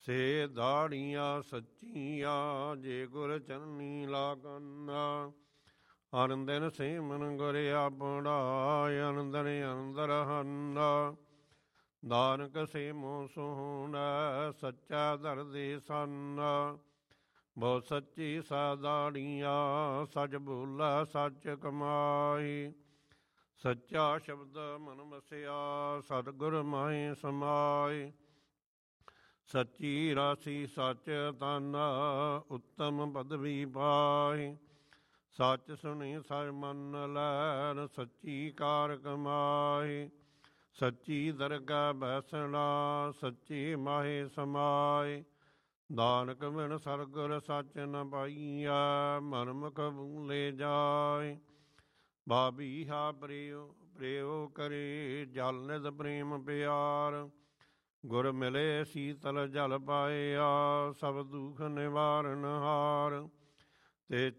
ਸੇ ਦਾੜੀਆਂ ਸੱਚੀਆਂ ਜੇ ਗੁਰ ਚਰਨੀ ਲਾਗਨਾ। ਅਨੰਦਨ ਸਿਮਨ ਗੁਰ ਆਪਣਾ ਅਨੰਦਨ ਅੰਦਰ ਹੰਨਾ। ਨਾਨਕ ਸਿਮੋ ਸੋਹਣਾ ਸੱਚਾ ਦਰਦੇ ਸੰਨਾ। ਬਹੁ ਸੱਚੀ ਸਾਦਾੜੀਆਂ ਸੱਚ ਬੋਲਾ ਸੱਚ ਕਮਾਈ। ਸੱਚਾ ਸ਼ਬਦ ਮਨ ਵਸਿਆ ਸਤਿਗੁਰ ਮਾਹੀ ਸਮਾਈ। ਸੱਚੀ ਰਾਸੀ ਸੱਚ ਤਨ ਉੱਤਮ ਪਦਵੀ ਪਾਈ। ਸੱਚ ਸੁਣੀ ਸਚ ਮੰਨ ਲੈਨ ਸੱਚੀ ਕਾਰ ਕਮਾਈ। ਸੱਚੀ ਦਰਗਾਹ ਬੈਸਣਾ ਸੱਚੀ ਮਾਹੀ ਸਮਾਈ। ਨਾਨਕ ਬਿਨ ਸਤਿਗੁਰ ਸੱਚ ਨ ਪਾਈਐ ਮਨ ਮੁਖ ਭੂਲੇ ਜਾਏ। ਭਾਬੀਹਾ ਪ੍ਰੇਉ ਕਰੇ ਜਲ ਨਿਧ ਪ੍ਰੇਮ ਪਿਆਰ। ਗੁਰ ਮਿਲੇ ਸੀਤਲ ਜਲ ਪਾਇਆ ਸਭ ਦੁਖ ਨਿਵਾਰਨ ਹਾਰ। ਤੇ